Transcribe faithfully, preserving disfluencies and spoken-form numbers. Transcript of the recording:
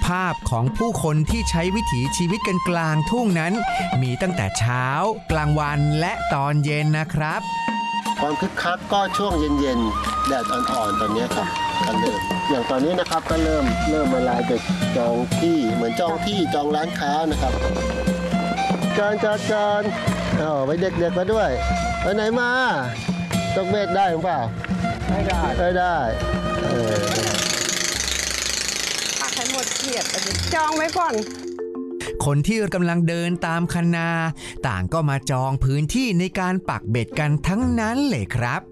าพของผู้คนที่ใช้วิถีชีวิตกันกลางทุ่งนั้นมีตั้งแต่เช้ากลางวันและตอนเย็นนะครับความคึกคักก็ช่วงเย็นๆแดดอ่อนๆตอนนี้ครับกันเริ่มอย่างตอนนี้นะครับก็เริ่มเริ่มมาลายเด็กจองที่เหมือนจองที่จองร้านค้านะครับการจัดการเอาไว้เด็กๆมาด้วยไปไหนมาตกเบ็ดได้หรือเปล่าไม่ได้ไม่ได้เออปักให้หมดเขียดจองไว้ก่อนคนที่กำลังเดินตามคันนาต่างก็มาจองพื้นที่ในการปักเบ็ดกันทั้งนั้นเลยครับ